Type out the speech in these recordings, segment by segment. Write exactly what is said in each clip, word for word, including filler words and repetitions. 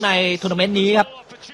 ในทัวร์นาเมนต์นี้ครับ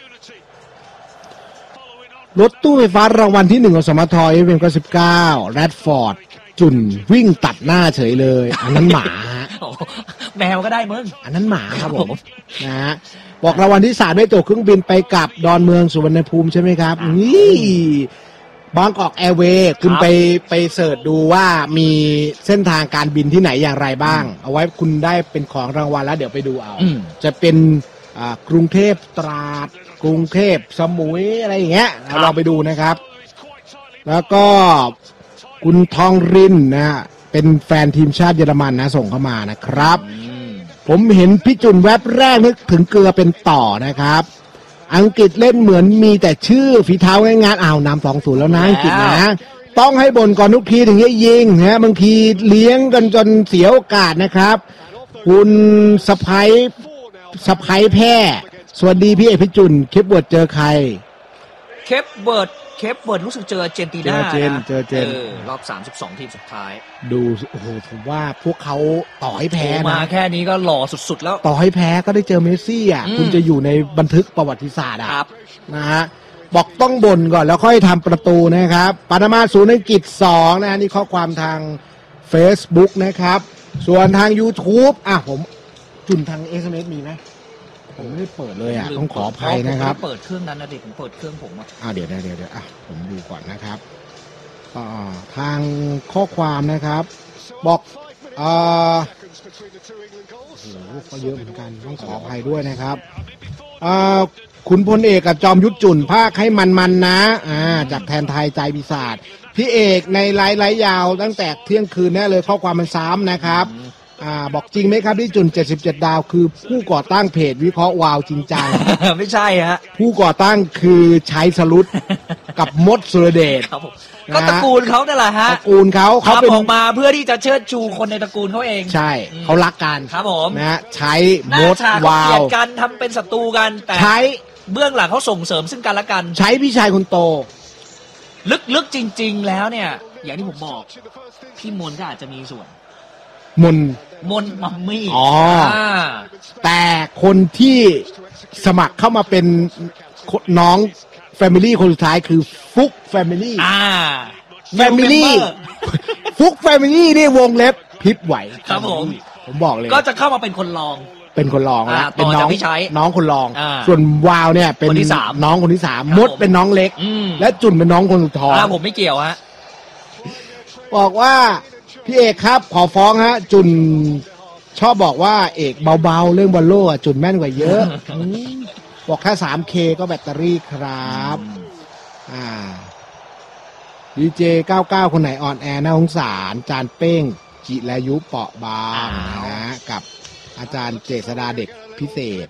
รถตู้ไฟฟ้ารางวัลที่หนึ่งของสมทเอฟเอ็มเก้าสิบเก้าแรดฟอร์ดจุ่นวิ่งตัดหน้าเฉยเลยอันนั้นหมาแมวก็ได้มึงอันนั้นหมาครับผมนะฮะบอกรางวัลที่สามได้ตั๋วเครื่องบินไปกลับดอนเมืองสุวรรณภูมิใช่ไหมครับนี่บางกอกแอร์เวย์คุณไปไปเสิร์ชดูว่ามีเส้นทางการบินที่ไหนอย่างไรบ้างเอาไว้คุณได้เป็นของรางวัลแล้วเดี๋ยวไปดูเอาจะเป็นกรุงเทพตราดกรุงเทพสมุยอะไรอย่างเงี้ยเราลองไปดูนะครับแล้วก็คุณทองรินนะเป็นแฟนทีมชาติเยอรมันนะส่งเข้ามานะครับผมเห็นพี่จุนแวบแรกนึกถึงเกลือเป็นต่อนะครับอังกฤษเล่นเหมือนมีแต่ชื่อฝีเท้าง่ายๆอ้าวนำสองศูนย์แล้วนะอังกฤษนะต้องให้บ่นก่อนทุกทีถึงจะยิงนะบางทีเลี้ยงกันจนเสียโอกาสนะครับคุณสไปสไปแพ้สวัสดีพี่เอกพี่จุนเคปเวิร์ดเจอใครเคปเวิร์ดเคปเวิร์ดรู้สึกเจอเจนตีน่าเจอเจอเจนรอบสามสิบสองทีมสุดท้ายดูโอ้โหผมว่าพวกเขาต่อให้แพ้นะมาแค่นี้ก็หล่อสุดๆแล้วต่อให้แพ้ก็ได้เจอเมสซี่อ่ะคุณจะอยู่ในบันทึกประวัติศาสตร์อ่ะนะฮะบอกต้องบ่นก่อนแล้วค่อยทำประตูนะครับปานามาศูนย์อังกฤษสองนะฮะนี่ข้อความทาง Facebook นะครับส่วนทาง YouTube อ่ะผมจุนทาง เอส เอ็ม เอส มีไหมผมไม่ได้เปิดเลยอ่ะต้องขออภัยนะครับเปิดเครื่องนั้นนะดิผมเปิดเครื่องผมอ่ะอ่าเดี๋ยวเดี๋ยวเดี๋ยวอ่ะผมดูก่อนนะครับอ่าทางข้อความนะครับบอกอ่าโอ้โหก็เยอะเหมือนกันต้องขออภัยด้วยนะครับอ่าคุณพลเอกกับจอมยุทธจุนภาคให้มันๆนะอ่าจากแทนไทยใจปีศาจพี่เอกในไลฟ์ไลฟ์ยาวตั้งแต่เที่ยงคืนนี่เลยข้อความมันซ้ำนะครับอ่าบอกจริงไหมครับที่จุนเจ็ดสิบเจ็ดดาวคือผู้ก่อตั้งเพจวิเคราะห์วาวจริงจังไม่ใช่ฮะผู้ก่อตั้งคือชัยสรุตกับมดสุรเดชก็ตระกูลเขาเนี่ยแหละฮะตระกูลเขาเขาเป็นออกมาเพื่อที่จะเชิดชูคนในตระกูลเขาเองใช่เขารักกันครับผมนะใช้มดวาวเกลียดกันทำเป็นศัตรูกันแต่ใช้เบื้องหลังเขาส่งเสริมซึ่งกันและกันใช้พี่ชายคนโตลึกๆจริงๆแล้วเนี่ยอย่างที่ผมบอกพี่มนก็อาจจะมีส่วนมนมนมัมมี่อ๋อแต่คนที่สมัครเข้ามาเป็นน้องแฟมิลี่คนสุดท้ายคือฟุกแฟมิลี่อ่าแฟมิลี่ฟุกแฟมิลี่นี่วงเล็บพิบไหวครับผมผมบอกเลยก็จะเข้ามาเป็นคนรองเป็นคนรองแล้วเป็นน้องน้องคนรองส่วนวาวเนี่ยเป็นน้องคนที่สามมดเป็นน้องเล็กและจุนเป็นน้องคนสุดท้องผมไม่เกี่ยวฮะบอกว่าพี่เอกครับขอฟ้องฮะจุนชอบบอกว่าเอกเบาๆเรื่องบอลโล่จุนแม่นกว่าเยอะบอกแค่ สามเค ก็แบตเตอรี่ครับอ่าดีเจเก้าสิบเก้าคนไหนอ่อนแอน่าสงสารจานเป้งจิรายุเปาะบางนะกับอาจารย์เจษฎาเด็กพิเศษ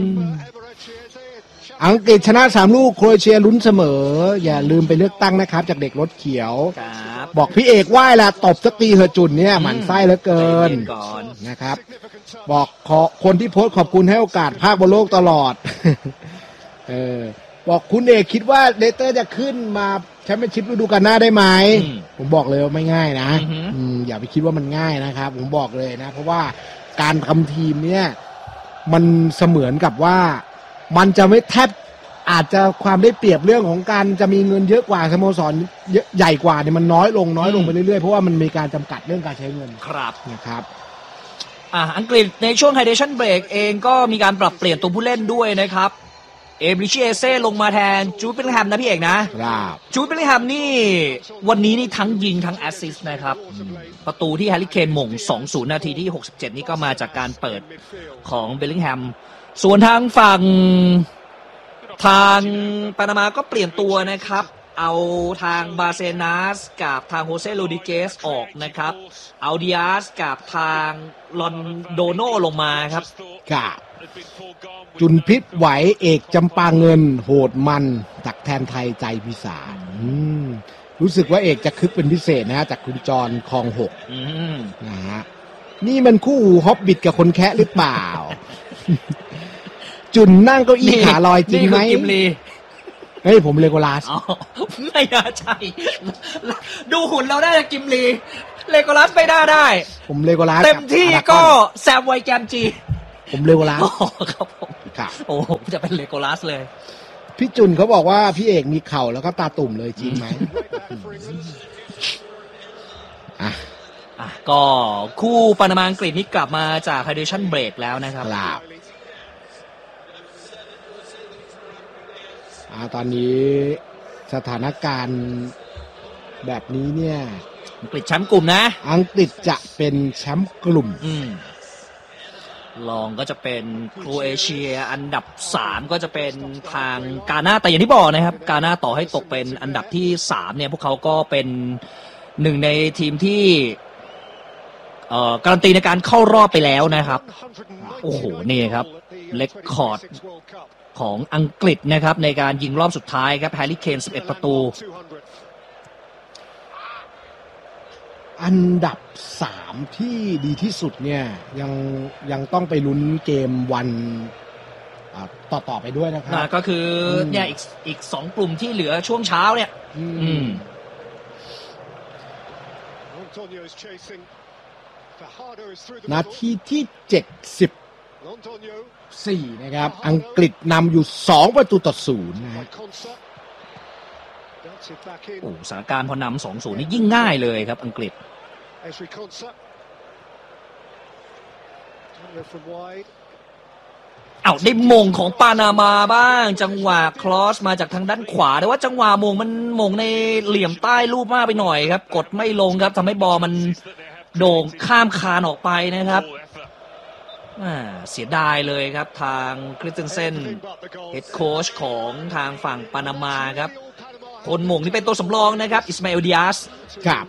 อังกฤษชนะสามลูกโครเอเชียลุ้นเสมออย่าลืมไปเลือกตั้งนะครับจากเด็กรถเขียวบอกพี่เอกไหว้ละตบสักทีเถอะจุนเนี่ยหมั่นไส้เหลือเกินนะครับบอกขอคนที่โพสต์ขอบคุณให้โอกาสภาคบนโลกตลอดเออบอกคุณเอกคิดว่าเลสเตอร์จะขึ้นมาแชมเปี้ยนชิพฤดูกาลหน้าได้ไหมผมบอกเลยว่าไม่ง่ายนะอย่าไปคิดว่ามันง่ายนะครับผมบอกเลยนะเพราะว่าการทำทีมเนี่ยมันเสมือนกับว่ามันจะไม่แทบอาจจะความได้เปรียบเรื่องของการจะมีเงินเยอะกว่าสโมสรใหญ่กว่าเนี่ยมันน้อยลงน้อยลงไปเรื่อยๆเพราะว่ามันมีการจำกัดเรื่องการใช้เงินครับนะครับอ่าอังกฤษในช่วงไฮเดชั่นเบรกเองก็มีการปรับเปลี่ยนตัวผู้เล่นด้วยนะครับเอบริชิเอเซ่ลงมาแทนจูดเบลลิงแฮมนะพี่เอกนะครับจูดเบลลิงแฮมนี่วันนี้นี่ทั้งยิงทั้งแอสซิสต์นะครับประตูที่แฮร์รี่เคนหม่ง สองศูนย์ นาทีที่หกสิบเจ็ดนี่ก็มาจากการเปิดของเบลลิงแฮมส่วนทางฝั่งทางปานามาก็เปลี่ยนตัวนะครับเอาทางบาเซนัสกับทางโฮเซโรดิเกสออกนะครับเอาดิอาสกับทางลอนโดโนลงมาครับกับจุนพิษไหวเอกจำปาเงินโหดมันตักแทนไทยใจพิศาจรู้สึกว่าเอกจะคึกเป็นพิเศษนะจากคุณจรคลองหกนะฮะนี่มันคู่ฮอบบิทกับคนแคะหรือเปล่าจุนนั่งเก้าอี้ขาลอยจริงไหมกิมลีเฮ้ยผมเลโกลาสไม่น่าใช่ดูหุ่นเราได้จากกิมลีเลโกลาสไม่ได้ได้ผมเลโกลาสเต็มที่ก็แซมไวแกมจีผมเลโกลัสอ๋อครับผมครับโอ้โหจะเป็นเลโกลัสเลยพี่จุนเขาบอกว่าพี่เอกมีเข่าแล้วก็ตาตุ่มเลยจริงไหมอ่ะอ่ะก็คู่ปานามาอังกฤษนี่กลับมาจากไฮเดรชั่นเบรกแล้วนะครับครับอ่าตอนนี้สถานการณ์แบบนี้เนี่ยอังกฤษแชมป์กลุ่มนะอังกฤษจะเป็นแชมป์กลุ่มอืมรองก็จะเป็นโครเอเชียอันดับสามก็จะเป็นทางกาน่าแต่อย่างที่บอกนะครับกาน่าต่อให้ตกเป็นอันดับที่สามเนี่ยพวกเขาก็เป็นหนึ่งในทีมที่เอ่อการันตีในการเข้ารอบไปแล้วนะครับโอ้โหนี่ครับเรคคอร์ดของอังกฤษนะครับในการยิงรอบสุดท้ายครับแฮร์รี่เคนสิบเอ็ดประตูอันดับสามที่ดีที่สุดเนี่ยยังยังต้องไปลุ้นเกมวันต่อต่อไปด้วยนะครับก็คือเนี่ยอีกอีกสองกลุ่มที่เหลือช่วงเช้าเนี่ยอืมนาทีที่เจ็ดสิบสี่นะครับอังกฤษนำอยู่สองประตูต่อศูนย์นะฮะโอ้สถานการณ์พอนำสองศูนย์นี่ยิ่งง่ายเลยครับอังกฤษเอาได้มงของปานามาบ้างจังหวะคลอสมาจากทางด้านขวาแต่ว่าจังหวะมงมันมงในเหลี่ยมใต้รูปมากไปหน่อยครับกดไม่ลงครับทำให้บอลมันโด่งข้ามคานออกไปนะครับเสียดายเลยครับทางคริสเตนเซนเฮดโค้ชของทางฝั่งปานามาครับคนหม่งนี่เป็นตัวสำรองนะครับอิสมาเอลดิอาสครับ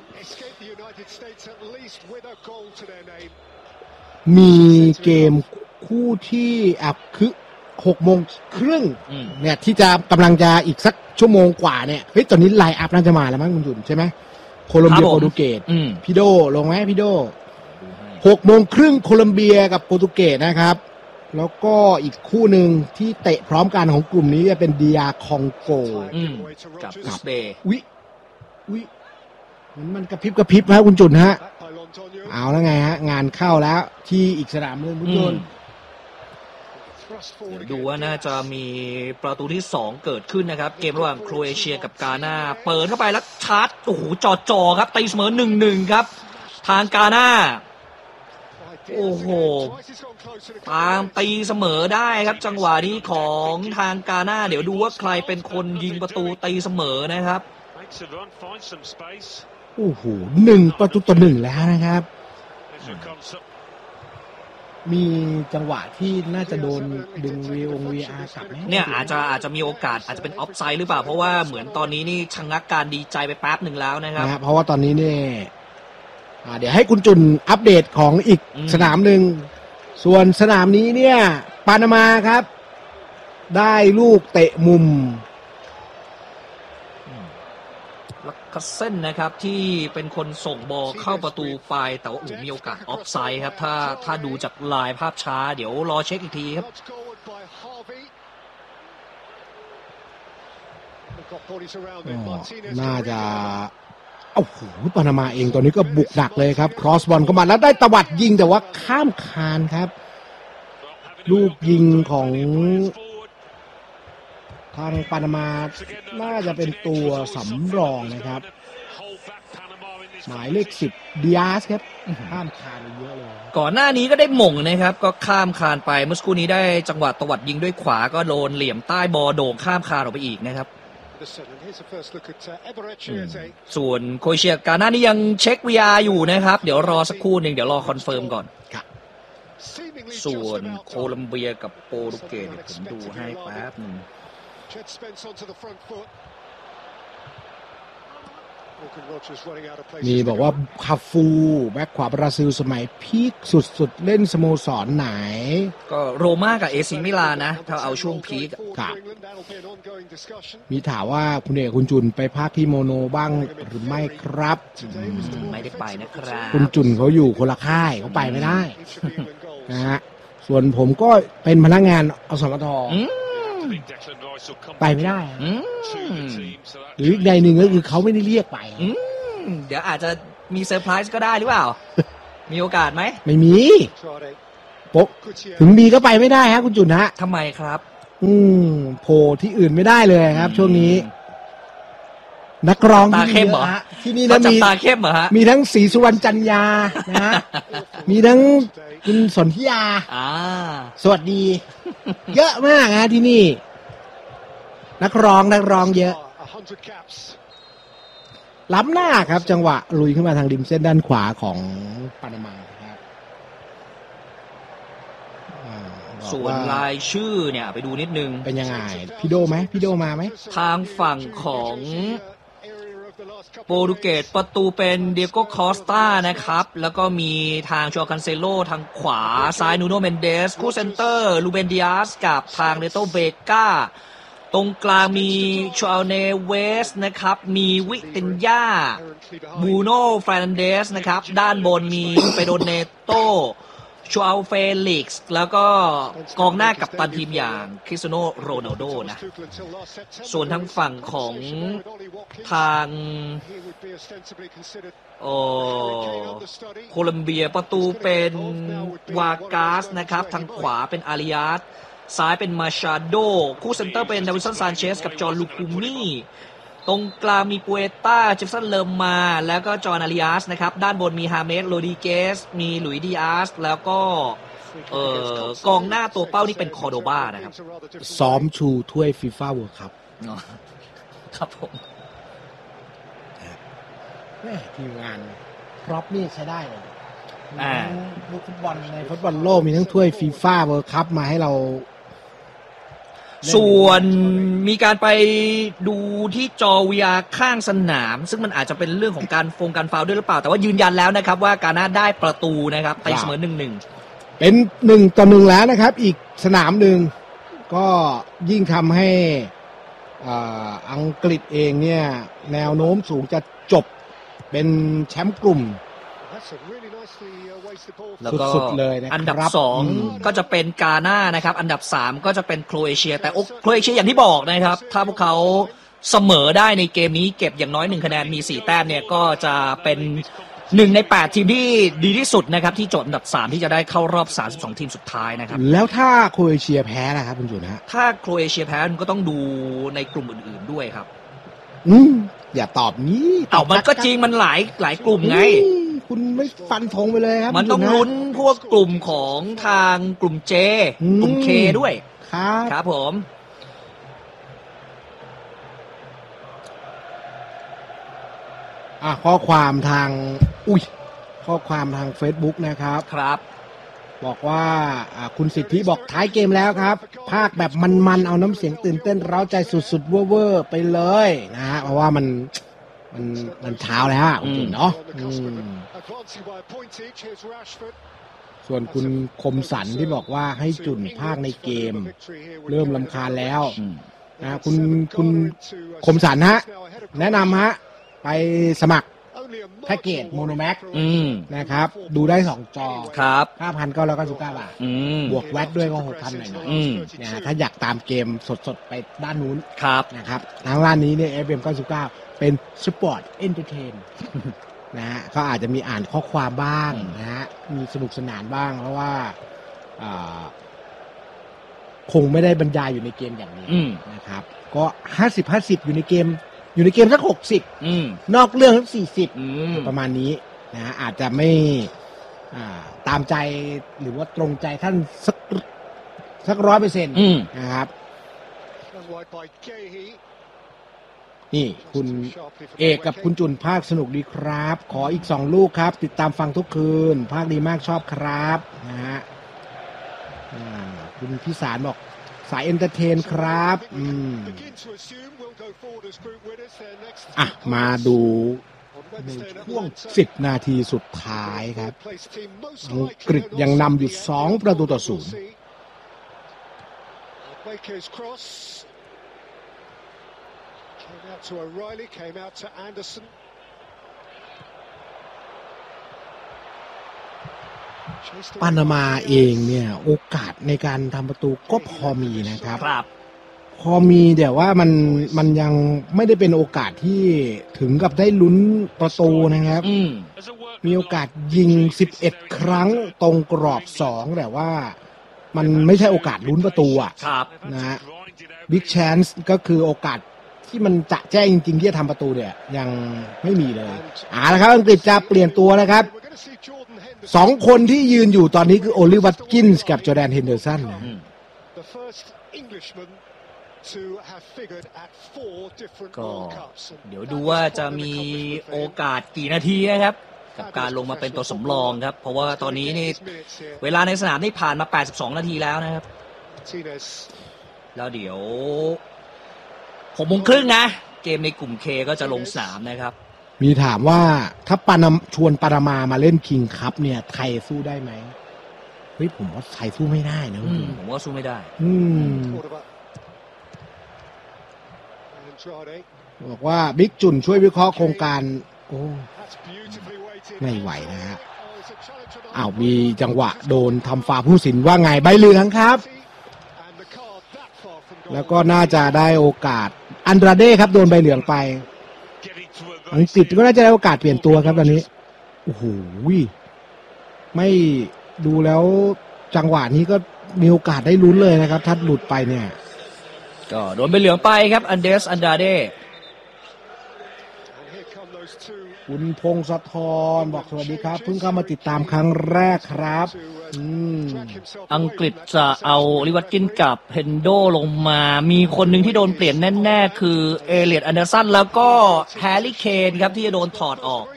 มีเกมคู่ที่อับคือหกโมงครึ่งเนี่ยที่จะกำลังจะอีกสักชั่วโมงกว่าเนี่ยเฮ้ยตอนนี้ไลน์อัพน่าจะมาแล้วมั้งคุณจุนใช่ไหมโคลอมเบียโปรตุเกสพี่โดลงไหมพี่โดหกโมงครึ่งโคลอมเบียกับโปรตุเกสนะครับแล้วก็อีกคู่หนึ่งที่เตะพร้อมกันของกลุ่มนี้จะเป็นดีอาร์คองโกกับอุซเบย์วิวิมันกระพริบกระพริบฮะคุณจุนฮะเอาแล้วไงฮะงานเข้าแล้วที่อีกสนามนึงคุณจุนดูว่าน่าจะมีประตูที่สองเกิดขึ้นนะครับเกมระหว่างโครเอเชียกับกาน่าเปิดเข้าไปแล้วชาร์จโอ้โหจ่อจ่อครับตีเสมอหนึ่งหนึ่งครับทางกาน่าโอ้โหตามตีเสมอได้ครับจังหวะนี้ของทางกาน่าเดี๋ยวดูว่าใครเป็นคนยิงประตูตีเสมอนะครับโอ้โหหนึ่งประตูต่อหนึ่งแล้วนะครับมีจังหวะที่น่าจะโดนดึงวีองวีอาร์กลับไหมเนี่ยอาจจะอาจจะมีโอกาสอาจจะเป็นออฟไซด์หรือเปล่าเพราะว่าเหมือนตอนนี้นี่ชะงักการดีใจไปแป๊บหนึ่งแล้วนะครับนะเพราะว่าตอนนี้เนี่ยเดี๋ยวให้คุณจุนอัปเดตของอีกสนามหนึ่งส่วนสนามนี้เนี่ยปานามาครับได้ลูกเตะมุมลักคัสเซ่นนะครับที่เป็นคนส่งบอลเข้าประตูไปแต่ว่ามีโอกาสออฟไซด์ครับถ้าถ้าดูจากไลน์ภาพช้าเดี๋ยวรอเช็คอีกทีครับน่าจะโอ้โหปานามาเองตอนนี้ก็บุกหนักเลยครับครอสบอลเข้ามาแล้วได้ตวัดยิงแต่ว่าข้ามคานครับลูกยิงของทางปานามาน่าจะเป็นตัวสำรองนะครับหมายเลขสิบดิอาสครับข้ามคานเยอะเลยก่อนหน้านี้ก็ได้หม่งนะครับก็ข้ามคานไปเมื่อสักครู่นี้ได้จังหวะตวัดยิงด้วยขวาก็โดนเหลี่ยมใต้บอโด่งข้ามคานออกไปอีกนะครับส่วนโครเอเชียกาน่านี่ยังเช็ค วี อาร์ อยู่นะครับเดี๋ยวรอสักครู่หนึ่งเดี๋ยวรอคอนเฟิร์มก่อนส่วนโคลอมเบียกับโปรตุเกสผมดูให้แป๊บหนึ่งมีบอกว่าคาฟูแบ็คขวาบราซิลสมัยพีคสุดๆเล่นสโมสรไหนก็โรม่ากับเอซิมิลานนะถ้าเอาช่วงพีคครับมีถามว่าคุณเอกคุณจุนไปพักที่โมโนบ้างหรือไม่ครับไม่ได้ไปนะครับคุณจุนเขาอยู่คนละค่ายเขาไปไม่ได้นะฮะส่วนผมก็เป็นพนักงานอสมทไปไม่ได้หรืออีกในหนึ่งก็คือเขาไม่ได้เรียกไปเดี๋ยวอาจจะมีเซอร์ไพรส์ก็ได้หรือเปล่ามีโอกาสไหมไม่มีโป๊ะถึงบีก็ไปไม่ได้ฮะคุณจุนฮะทำไมครับอืมโผล่ที่อื่นไม่ได้เลยครับ ช่วงนี้ นักร้องตาเข้มเหรอที่นี่มานะจับมีตาเข้มเหรอฮะมีทั้งศรีสุวรรณจันยานะฮะ มีทั้งคุณสนธิยาอ่าสวัสดี เยอะมากฮะที่นี่ นักร้องนักร้องเยอะ ล้ำหน้าครับ จังหวะลุยขึ้นมาทางริมเส้นด้านขวาของปานามาครับอ่าบอกส่วนรายชื่อเนี่ยไปดูนิดนึงเป็นยังไงพี่โดไหมพี่โดมาไหมทางฝั่งของโปรตุเกสประตูเป็นเดียโกคอสตานะครับ แล้วก็มีทางชัวคันเซโลทางขวาซ้ายนูโนเมนเดสคู่เซนเตอร์ลูเบนดิอาสกับทางเนโตเบกาตรงกลางมีชาลเนเวสนะครับ มีวิตินยาบูโน่ฟรนันเดสนะครับ ด้านบนมีเปโดเนโตชัวเฟลิกซ์แล้วก็กองหน้ากับตันทีมอย่างคริสเตียโนโรนัลโดนะส่วนทางฝั่งของทางโอโคลัมเบียประตูเป็นวากาสนะครับทางขวาเป็นอาริอาสซ้ายเป็นมาชาโดคู่เซนเตอร์เป็นดาวินสันซานเชสกับจอห์นลูคูมี่ตรงกลางมีปูเอต้าเจฟสันเลิมมาแล้วก็จอห์นอาริอาสนะครับด้านบนมีฮาเมสโรดิเกสมีหลุยส์ดิอาสแล้วก็เอ่อกองหน้าตัวเป้านี่เป็นคอร์โดบานะครับซ้อมชูถ้วยฟีฟ่าเวิลด์คัพครับผมแม่ทีมงานพร็อพนี่ใช้ได้เลยมีทั้งลูกฟุตบอลในฟุตบอลโลกมีทั้งถ้วยฟีฟ่าเวิลด์คัพมาให้เราส่วนมีการไปดูที่จอ วี อาร์ ข้างสนามซึ่งมันอาจจะเป็นเรื่องของการฟงการฟาวล์ด้วยหรือเปล่าแต่ว่ายืนยันแล้วนะครับว่ากาน่าได้ประตูนะครับตีเสมอ หนึ่งหนึ่งเป็นหนึ่งต่อหนึ่งแล้วนะครับอีกสนามหนึ่งก็ยิ่งทำให้อังกฤษเองเนี่ยแนวโน้มสูงจะจบเป็นแชมป์กลุ่มแล้วก็อันดับสองก็จะเป็นกาน่านะครับอันดับสามก็จะเป็นโครเอเชียแต่โครเอเชียอย่างที่บอกนะครับถ้าพวกเขาเสมอได้ในเกมนี้เก็บอย่างน้อยหนึ่งคะแนนมีสี่แต้มเนี่ยก็จะเป็นหนึ่งในแปดทีมที่ดีที่สุดนะครับที่จบอันดับสามที่จะได้เข้ารอบสามสิบสองทีมสุดท้ายนะครับแล้วถ้าโครเอเชียแพ้ล่ะครับคุณจุนฮะถ้าโครเอเชียแพ้มันก็ต้องดูในกลุ่มอื่นๆด้วยครับอืมอย่าตอบงี้เอามันก็จริงมันหลายหลายกลุ่มไงคุณไม่ฟันธงไปเลยครับมันต้องลุ้นพวกกลุ่มของทางกลุ่ม J กลุ่ม K ด้วยครับครับผมอ่ะข้อความทางอุ้ยข้อความทาง Facebook นะครับครับบอกว่าคุณสิทธิบอกท้ายเกมแล้วครับภาคแบบมันๆเอาน้ำเสียงตื่นเต้นเร้าใจสุดๆเวอร์ๆไปเลยนะฮะเพราะว่ามันมันมันเช้าแล้วคุณจุนเนาะส่วนคุณคมสันที่บอกว่าให้จุนภาคในเกมเริ่มรำคาญแล้วนะคุณคุณคมสันฮะแนะนำฮะไปสมัครแพ็กเกจโมโนแม็กนะครับดูได้สองจอครับห้าพันเก้าร้อยเก้าสิบเก้า บาทบวกแวตด้วยก็หกพันหน่อยๆนะถ้าอยากตามเกมสดๆไปด้านนู้นนะครับทางร้านนี้เนี่ย เอฟ เอ็ม เก้าสิบเก้าเป็นสปอร์ตเอนเตอร์เทนนะฮะก็อาจจะมีอ่านข้อความบ้างนะฮะมีสนุกสนานบ้างเพราะว่าคงไม่ได้บรรยายอยู่ในเกมอย่างนี้นะครับก็ห้าสิบ ห้าสิบอยู่ในเกมอยู่ในเกมสักหกสิบนอกเรื่องสักสี่สิบประมาณนี้นะฮะอาจจะไม่ตามใจหรือว่าตรงใจท่านสักสักร้อยเปอร์เซ็นต์นะครับนี่คุณเอกกับคุณจุนภาคสนุกดีครับขออีกสองลูกครับติดตามฟังทุกคืนภาคดีมากชอบครับนะฮะคุณพิสารบอกสายเอนเตอร์เทนครับอืมอ่ะมาดูในช่วงสิบนาทีสุดท้ายครับอังกฤษยังนำอยู่สองประตูต่อศูนย์ปานามาเองเนี่ยโอกาสในการทำประตูก็พอมีนะครับพอมีแต่ว่ามันมันยังไม่ได้เป็นโอกาสที่ถึงกับได้ลุ้นประตูนะครับมีโอกาสยิงสิบเอ็ดครั้งตรงกรอบสองแต่ว่ามันไม่ใช่โอกาสลุ้นประตูอ่ะนะฮะบิ๊กแชนส์ก็คือโอกาสที่มันจะแจ้งจริงๆที่จะทำประตูเนี่ยยังไม่มีเลยอ่าแล้วครับอังกฤษจะเปลี่ยนตัวนะครับสองคนที่ยืนอยู่ตอนนี้คือโอลิวัตกินส์กับจอร์แดนเฮนเดอร์สันก็เดี๋ยวดูว่าจะมีโอกาสกี่นาทีนะครับกับการลงมาเป็นตัวสำรองครับเพราะว่าตอนนี้นี่เวลาในสนามนี่ผ่านมาแปดสิบสองนาทีแล้วนะครับแล้วเดี๋ยวหกโมงครึ่งนะเกมในกลุ่ม K ก็จะลงสนามนะครับมีถามว่าถ้าปานชวนปานามามาเล่นคิงคัพเนี่ยไทยสู้ได้ไหมเฮ้ยผมว่าไทยสู้ไม่ได้นะผมว่าสู้ไม่ได้อืมบอกว่าบิ๊กจุนช่วยวิเคราะห์โครงการโอ้ไม่ไหวนะฮะอ้าวมีจังหวะโดนทำฟาวล์ผู้สินว่าไงใบเหลืองครับแล้วก็น่าจะได้โอกาสอันดราเด้ครับโดนใบเหลืองไปอังกฤษก็น่าจะได้โอกาสเปลี่ยนตัวครับตอนนี้โอ้โหไม่ดูแล้วจังหวะนี้ก็มีโอกาสได้ลุ้นเลยนะครับถ้าหลุดไปเนี่ยก็โดนใบเหลืองไปครับอันเดรสอันดราเด้คุณพงศธรบอกสวัสดีครับเพิ่งเข้ามาติดตามครั้งแรกครับอังกฤษจะเอาลิวัตกินกับเฮนโดลงมามีคนหนึ่งที่โดนเปลี่ยนแน่ๆคือเอเลียตอันเดอร์สันแล้วก็แฮร์รี่เคนครับที่จะโดนถอดออก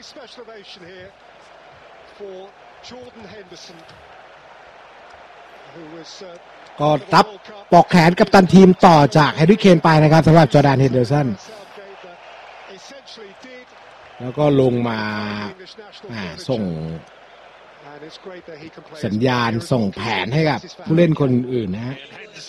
ก็รับปอกแขนกับตันทีมต่อจากแฮร์รี่เคนไปนะครับสำหรับจอร์แดนเฮนเดอร์สันแล้วก็ลงมาส่งสัญญาณส่งแผนให้กับผู้เล่นคนอื่นนะฮะ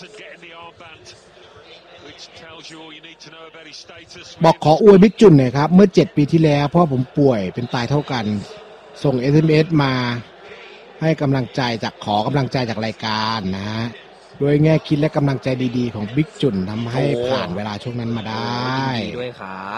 บอกขออวยบิ๊กจุนหน่อยครับเมื่อเจ็ดปีที่แล้วพ่อผมป่วยเป็นตายเท่ากันส่ง เอส เอ็ม เอส มาให้กำลังใจจากขอกำลังใจจากรายการนะฮะด้วยแง่คิดและกำลังใจดีๆของบิ๊กจุนทำให้ผ่านเวลาช่วงนั้นมาได้ด้วยครับ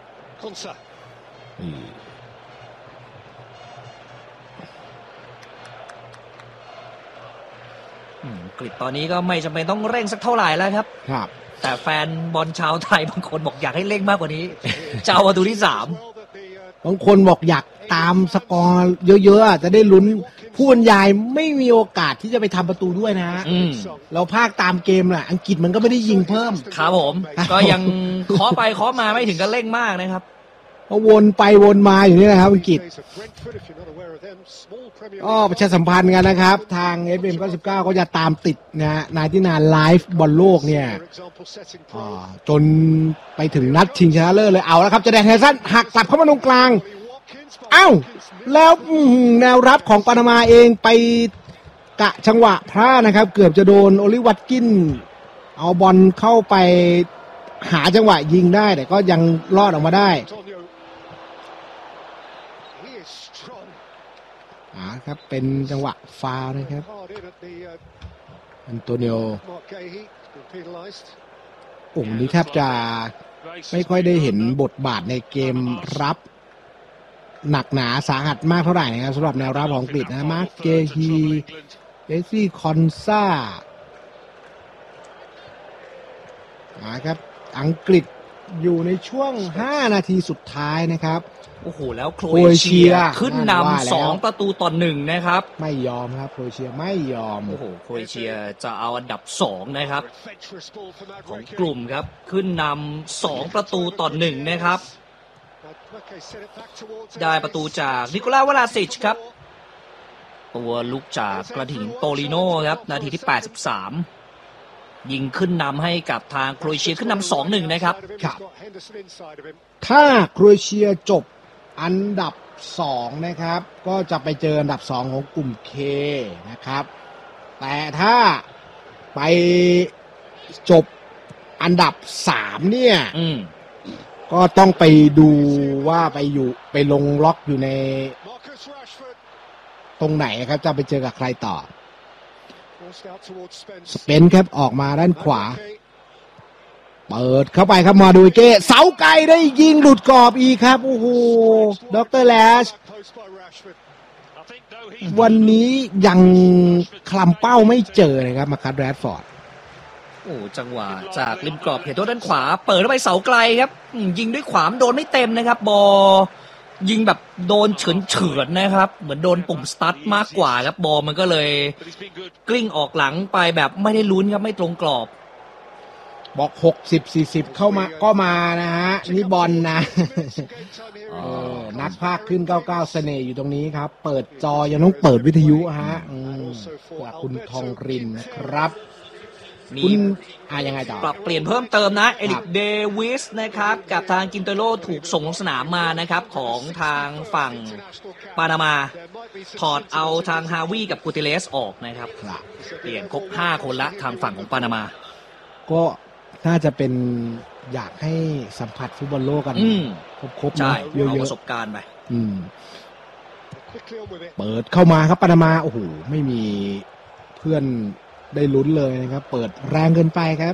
กรีกตอนนี้ก็ไม่จำเป็นต้องเร่งสักเท่าไหร่แล้วครับครับแต่แฟนบอลชาวไทยบางคนบอกอยากให้เร่งมากกว่านี้จะเอาประตูที่สามบางคนบอกอยากตามสกอร์เยอะๆจะได้ลุ้นผู้บรรยายไม่มีโอกาสที่จะไปทำประตูด้วยนะเราพากตามเกมแหละอังกฤษมันก็ไม่ได้ยิงเพิ่มครับผมก็ยังเคาะไปเคาะมาไม่ถึงกับเร่งมากนะครับก็วนไปวนมาอยู่นี่นะครับอังกฤษอ๋อประชาสัมพันธ์กันนะครับทาง เอฟ เอ็ม เก้าสิบเก้าก็จะตามติดนะนายที่นานไลฟ์บอลโลกเนี่ยจนไปถึงนัดชิงชนะเลิศเลยเอาแล้วครับจะแดนเฮซันหักกลับเข้ามาตรงกลางอ้าวแล้วแนวรับของปานามาเองไปกะจังหวะพลาดนะครับเกือบจะโดนโอลิวัตกินเอาบอลเข้าไปหาจังหวะยิงได้แต่ก็ยังรอดออกมาได้อ่าครับเป็นจังหวะฟาวล์นะครับอันโตนิโอโอ้โหนี่แทบจะไม่ค่อยได้เห็นบทบาทในเกมรับหนักหนาสาหัสมากเท่าไหร่นะครับสำหรับแนวรับของอังกฤษนะมาร์คเกฮีเบสซี่คอนซ่าอ่าครับอังกฤษอยู่ในช่วงห้านาทีสุดท้ายนะครับโอ้โหแล้วโครเอเชียขึ้นนำสองประตูต่อหนึ่งนะครับไม่ยอมครับโครเอเชียไม่ยอมโอ้โหโครเอเชียจะเอาอันดับสองนะครับของกลุ่มครับขึ้นนำสองประตูต่อหนึ่งนะครับได้ประตูจากนิโคลาวลาซิชครับตัวลุกจากกระถิ่นโตลิโน่ครับนาทีที่แปดสิบสามยิงขึ้นนำให้กับทางโครเอเชียขึ้นนำ สองหนึ่ง นะครับครับถ้าโครเอเชียจบอันดับสองนะครับก็จะไปเจออันดับสองของกลุ่ม K นะครับแต่ถ้าไปจบอันดับสามเนี่ยก็ต้องไปดูว่าไปอยู่ไปลงล็อกอยู่ในตรงไหนครับจะไปเจอกับใครต่อสเปนครับออกมาด้านขวาเปิดเข้าไปครับมาดูเก้เสาไกลได้ยิงหลุดกรอบอีกครับโอ้โหด็อกเตอร์แลชวันนี้ยังคลำเป้าไม่เจอนะครับมาคัตแรดฟอร์ดโอ้จังหวะจากริมกรอบเขตโทษด้านขวาเปิดเข้าไปเสาไกลครับยิงด้วยขวามโดนไม่เต็มนะครับบอลยิงแบบโดนเฉือนเฉือนนะครับเหมือนโดนปุ่มสตาร์ทมากกว่าครับบอลมันก็เลยกลิ้งออกหลังไปแบบไม่ได้ลุ้นครับไม่ตรงกรอบบอกหกสิบ สี่สิบเข้ามาก็มานะฮะนี่บอลนะเออนักพากย์ขึ้นเก้าสิบเก้าเสน่ห์อยู่ตรงนี้ครับเปิดจอยังต้องเปิดวิทยุฮะอืมจากคุณทองรินนะครับมีอ่ะยังไงต่อปรับเปลี่ยนเพิ่มเติมนะเอริกเดวิสนะครับกับทางกินเตโรถูกส่งลงสนามมานะครับของทางฝั่งปานามาถอดเอาทางฮาวีกับกูติเลสออกนะครับเปลี่ยนครบห้าคนละทางฝั่งของปานามาก็น่าจะเป็นอยากให้สัมผัสฟุตบอลโลกกันครบๆนะเยอะๆเอาประสบการณ์ไปเปิดเข้ามาครับปานามาโอ้โหไม่มีเพื่อนได้ลุ้นเลยนะครับเปิดแรงเกินไปครับ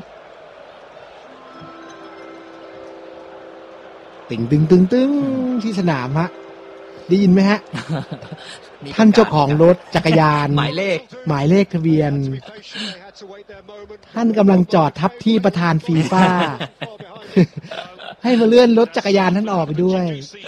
ติ่งตึงตึงตึงที่สนามฮะได้ยินไหมฮะ ท่านเจ้าของรถจักรยานหมายเลขหมายเลขทะเบียนท่านกำลังจอดทับที่ประธานฟีฟ่า ให้มาเลื่อนรถจักรยานท่านออกไปด้วย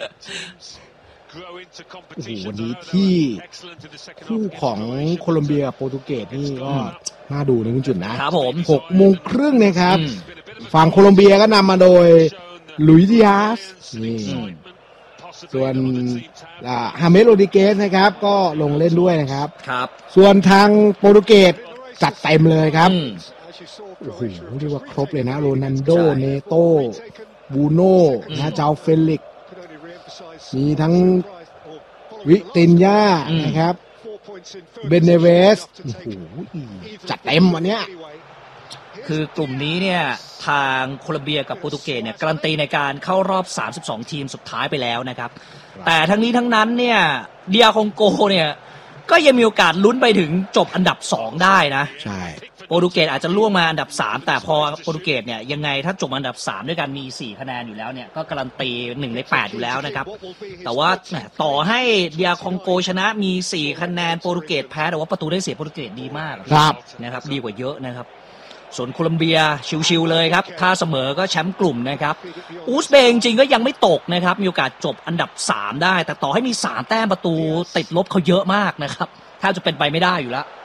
โอ้โหวันนี้ที่คู่ของโคลอมเบียกับโปรตุเกสนี่ก็น่าดูนะคุณจุนนะครับผมหกโมงครึ่งนะครับฝั่งโคลอมเบียก็นำมาโดยลุยดิอาสนี่ส่วนฮาเมสโรดิเกสนะครับก็ลงเล่นด้วยนะครับครับส่วนทางโปรตุเกสจัดเต็มเลยครับโอ้โหเรียกว่าครบเลยนะโรนัลโดเนโต้บูโน่นะเจ้าเฟลิกมีทั้งวิตินยานะครับเบนเนเวสโอ้โหจัดเต็มวันเนี้ยคือกลุ่มนี้เนี่ยทางโคลอมเบียกับโปรตุเกสเนี่ยการันตีในการเข้ารอบสามสิบสองทีมสุดท้ายไปแล้วนะครับแต่ทั้งนี้ทั้งนั้นเนี่ยเดียคองโกเนี่ยก็ยังมีโอกาสลุ้นไปถึงจบอันดับสองได้นะใช่โปรตุเกสอาจจะล่วงมาอันดับสามแต่พอโปรตุเกสเนี่ยยังไงถ้าจบอันดับสามด้วยกันมีสี่คะแนนอยู่แล้วเนี่ยก็การันตีหนึ่งในแปดอยู่แล้วนะครับแต่ว่าต่อให้เดียคองโกชนะมีสี่คะแนนโปรตุเกสแพ้แต่ว่าประตูได้เสียโปรตุเกสดีมากครับนะครับดีกว่าเยอะนะครับส่วนโคลอมเบียชิวๆเลยครับถ้าเสมอก็แชมป์กลุ่มนะครับอูซเบย์จริงๆก็ยังไม่ตกนะครับมีโอกาสจบอันดับสามได้แต่ต่อให้มีสามแต้มประตูติดลบเขาเยอะมากนะครับแทบจะเป็นไปไม่ได้อยู่แล้ว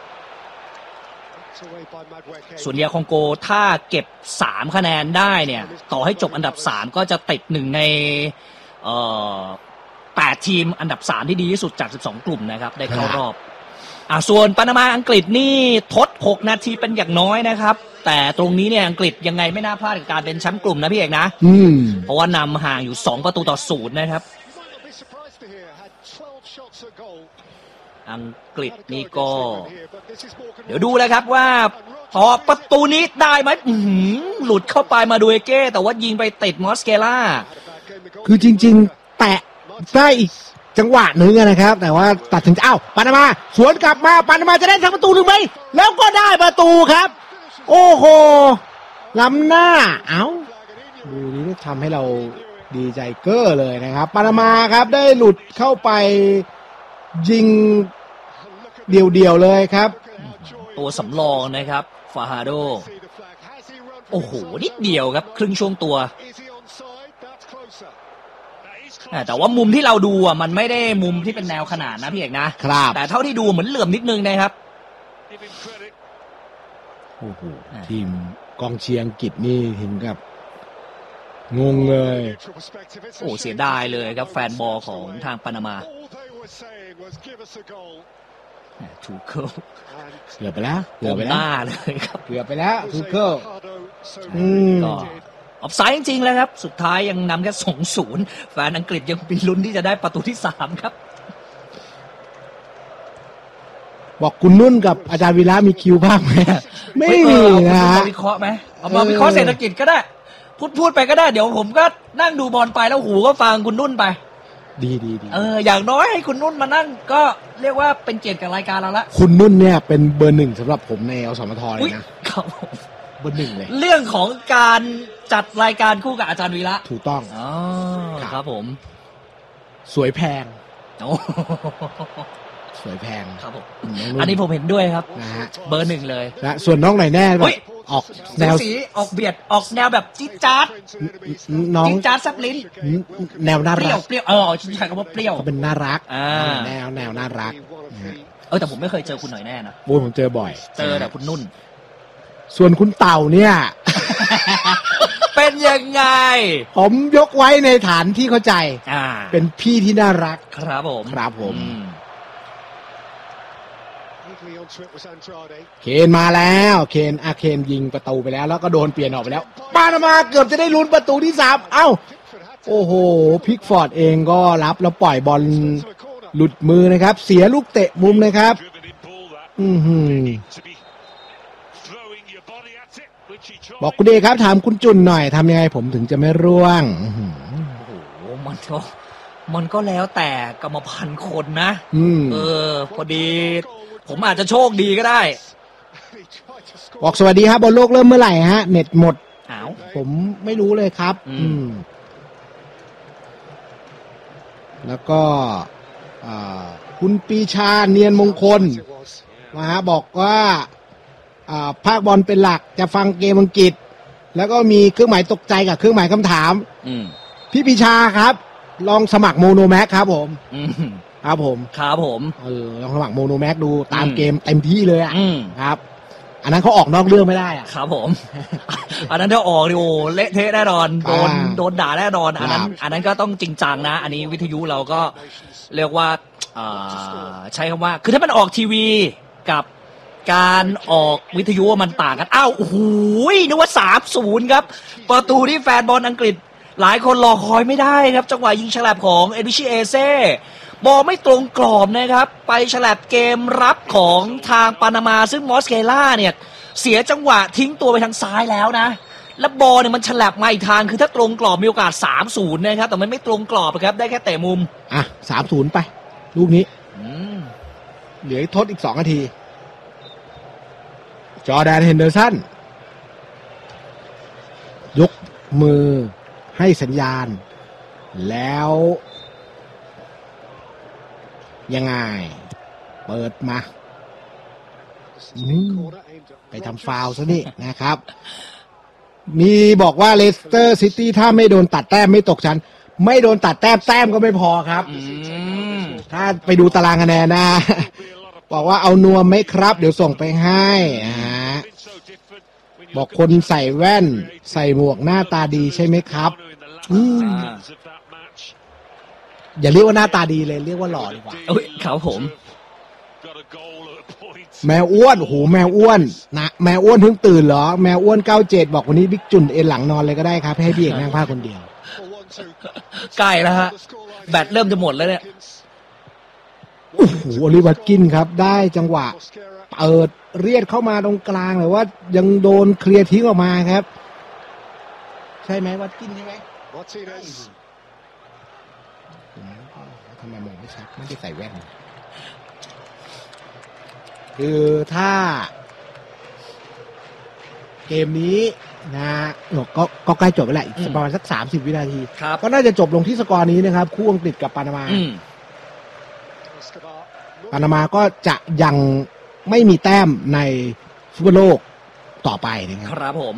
ส่วนเดียคองโกถ้าเก็บสามคะแนนได้เนี่ยต่อให้จบอันดับสามก็จะติดหนึ่งในเอ่อแปดทีมอันดับสามที่ดีที่สุดจากสิบสองกลุ่มนะครับได้เข้ารอบอ่าส่วนปานามาอังกฤษนี่ทดหกนาทีเป็นอย่างน้อยนะครับแต่ตรงนี้เนี่ยอังกฤษยังไงไม่น่าพลาดกับการเป็นแชมป์กลุ่มนะพี่เอกนะเพราะว่านำห่างอยู่สองประตูต่อศูนย์นะครับอังกฤษนี่ก็เดี๋ยวดูเลยครับว่าพอประตูนี้ได้ไหมหลุดเข้าไปมาดูเอเก้แต่ว่ายิงไปติดมอสเกล่าคือจริงๆแตะได้อีกจังหวะหนึ่งนะครับแต่ว่าตัดถึงอ้าวปานามาสวนกลับมาปานามาจะได้ทำประตูหรือไม่แล้วก็ได้ประตูครับโอ้โหล้ำหน้าเอ้าดูนี้ทำให้เราดีใจเก้อเลยนะครับปานามาครับได้หลุดเข้าไปยิงเดี่ยวๆเลยครับตัวสำรองนะครับฟาฮาโดโอ้โหนิดเดียวครับครึ่งช่วงตัวแต่ว่ามุมที่เราดูอ่ะมันไม่ได้มุมที่เป็นแนวขนาดนะพี่เอกนะครับแต่เท่าที่ดูเหมือนเหลื่อมนิดนึงนะครับโอ้โหทีมกองเชียร์อังกฤษนี่ถึงกับงงเลยโอ้เสียดายเลยครับแฟนบอลของทางปานามาถูกเคิลเกือบไปแล้วเกือบไปแล้วเลยครับเกือบไปแล้วถูกเคิลอืมก็ออฟไซด์จริงๆแล้วครับสุดท้ายยังนำแค่สองศูนย์แฟนอังกฤษยังมีลุ้นที่จะได้ประตูที่สามครับบอกคุณนุ่นกับอาจารย์วีระมีคิวบ้างไหมไม่มีนะฮะวิเคราะห์ไหมเอามาวิเคราะห์เศรษฐกิจก็ได้พูดพูดไปก็ได้เดี๋ยวผมก็นั่งดูบอลไปแล้วหูก็ฟังคุณนุ่นไปดีดีดีเอออย่างน้อยให้คุณนุ่นมานั่งก็เรียกว่าเป็นเกียรติกับรายการเราละคุณนุ่นเนี่ยเป็นเบอร์หนึ่งสำหรับผมในอสมทเลยนะครับเบอร์หนึ่งเลยเรื่องของการจัดรายการคู่กับอาจารย์วีระถูกต้องอ๋อครับผมสวยแพงโอ้สวยแพงครับผมอันนี้ผมเห็นด้วยครับนะฮะเบอร์หนึ่งเลยนะส่วนน้องไหนแน่แบบออกแนวสีออกเบียดออกแนวแบบจี๊ดจ๊าดน้องจี๊ดจ๊าดซับลิ้นแนวน่ารักเปรี้ยวเออใช้คำว่าเปรี้ยวเขาเป็นน่ารักแนวแนวน่ารักเออแต่ผมไม่เคยเจอคุณหน่อยแน่นะโอ้ผมเจอบ่อยเจอแต่คุณนุ่นส่วนคุณเต่าเนี่ยเป็นยังไงผมยกไว้ในฐานที่เข้าใจเป็นพี่ที่น่ารักครับผมครับผมเคนมาแล้วเคนอาเคนยิงประตูไปแล้วแล้วก็โดนเปลี่ยนออกไปแล้วปานามาเกือบจะได้ลุ้นประตูที่สามเอ้าโอ้โหพิกฟอร์ดเองก็รับแล้วปล่อยบอลหลุดมือนะครับเสียลูกเตะมุมนะครับอือหือบอกคุณเดครับถามคุณจุนหน่อยทำยังไงผมถึงจะไม่ร่วงโอ้โหมันก็มันก็แล้วแต่กรรมพันธุ์คนนะเออพอดีผมอาจจะโชคดีก็ได้บอกสวัสดีครับบอลโลกเริ่มเมื่อไหร่ฮะเน็ตหมดอ้าวผมไม่รู้เลยครับอืมแล้วก็คุณปีชาเนียนมงคลมาฮะบอกว่าภาคบอลเป็นหลักจะฟังเกมอังกฤษแล้วก็มีเครื่องหมายตกใจกับเครื่องหมายคำถามพี่ปีชาครับลองสมัครโมโนแม็กครับผมครับผมครับผมเออลองสมัครโมโนแม็กดูตามเกมเต็มที่เลยอ่ะครับอันนั้นเขาออกนอกเรื่องไม่ได้อ่ะครับผมอันนั้นถ้าออกดิโอเละเทะแน่นอนโดนโดนด่าแน่นอนอันนั้นอันนั้นก็ต้องจริงจังนะอันนี้วิทยุเราก็เรียกว่าใช้คำว่าคือถ้ามันออกทีวีกับการออกวิทยุมันต่างกันอ้าวโอ้โหนึกว่า สามศูนย์ ครับประตูที่แฟนบอลอังกฤษหลายคนรอคอยไม่ได้ครับจังหวะยิงฉลับของเอริชิเอเซ่บอลไม่ตรงกรอบนะครับไปฉลับเกมรับของทางปานามาซึ่งมอสเคล่าเนี่ยเสียจังหวะทิ้งตัวไปทางซ้ายแล้วนะแล้วบอลเนี่ยมันฉลับมาอีกทางคือถ้าตรงกรอบมีโอกาส สามศูนย์ นะครับแต่มันไม่ตรงกรอบครับได้แค่เตะมุมอ่ะ สามศูนย์ ไปลูกนี้เหลือทดอีกสองนาทีจอร์แดนเฮนเดอร์สันยกมือให้สัญญาณแล้วยังไงเปิดมาไปทำฟาวล์ซะนี่นะครับมีบอกว่าเลสเตอร์ซิตี้ถ้าไม่โดนตัดแต้มไม่ตกชั้นไม่โดนตัดแต้มแต้มก็ไม่พอครับถ้าไปดูตารางคะแนนนะบอกว่าเอานวมไหมครับเดี๋ยวส่งไปให้นะบอกคนใส่แว่นใส่หมวกหน้าตาดีใช่ไหมครับอย่าเรียกว่าหน้าตาดีเลยเรียกว่าหล่อดีกว่าครับผมแมวอ้วนโอ้โหแมวอ้วนนะแมวอ้วนถึงตื่นเหรอแมวอ้วนเก้าเจ็ดบอกวันนี้บิ๊กจุนเอ็นหลังนอนเลยก็ได้ครับให้พี่เอกนั่งผ้าคนเดียวใกล้แล้วฮะแบตเริ่มจะหมดแล้วเนี่ยโอ้โหโอลิวัตกินครับได้จังหวะเปิดเรียดเข้ามาตรงกลางแต่ว่ายังโดนเคลียร์ทิ้งออกมาครับใช่ไหมวัตกินใช่ไหมทำไมมองไม่ชัดไม่ได้ใส่แว่นคือถ้าเกมนี้นะก็ก็ใกล้จบไปแหละอีกประมาณสักสามสิบวินาทีก็น่าจะจบลงที่สกอร์นี้นะครับคู่อังกฤษกับปานามาปานามาก็จะยังไม่มีแต้มในฟุตบอลโลกต่อไปนะครับครับผม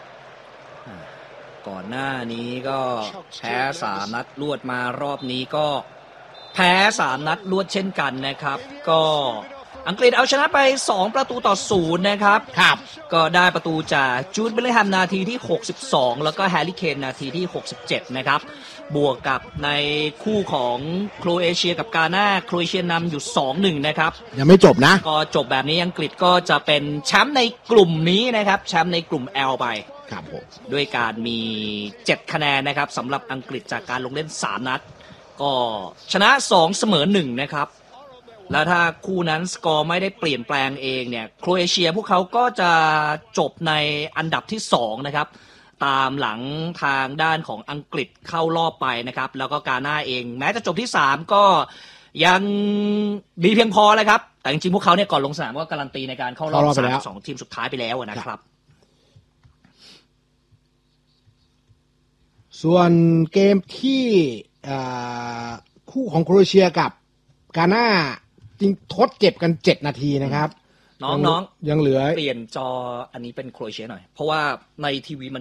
ก่อนหน้านี้ก็แพ้สามนัดรวดมารอบนี้ก็แพ้สามนัดรวดเช่นกันนะครับก็อังกฤษเอาชนะไปสองประตูต่อศูนย์นะครับครับก็ได้ประตูจากจูดเบลลิงแฮมนาทีที่หกสิบสองแล้วก็แฮร์รี่เคนนาทีที่หกสิบเจ็ดนะครับบวกกับในคู่ของโครเอเชียกับกาน่าโครเอเชียนำอยู่ สองหนึ่ง นะครับยังไม่จบนะก็จบแบบนี้อังกฤษก็จะเป็นแชมป์ในกลุ่มนี้นะครับแชมป์ในกลุ่ม L ไปครับผมด้วยการมีเจ็ดคะแนนนะครับสำหรับอังกฤษจากการลงเล่นสามนัดก็ชนะสองเสมอหนึ่งนะครับแล้วถ้าคู่นั้นสกอร์ไม่ได้เปลี่ยนแปลงเองเนี่ยโครเอเชียพวกเขาก็จะจบในอันดับที่สองนะครับตามหลังทางด้านของอังกฤษเข้ารอบไปนะครับแล้วก็กาน่าเองแม้จะจบที่สามก็ยังดีเพียงพอเลยครับแต่จริงๆพวกเขาเนี่ยก่อนลงสนามก็การันตีในการเข้ารอบสามสองทีมสุดท้ายไปแล้วนะครับส่วนเกมที่คู่ของโครเอเชียกับกาน่าจริงทดเจ็บกันเจ็ดนาทีนะครับน้องน้องยังเหลือเปลี่ยนจออันนี้เป็นโครเอเชียหน่อยเพราะว่าในทีวีมัน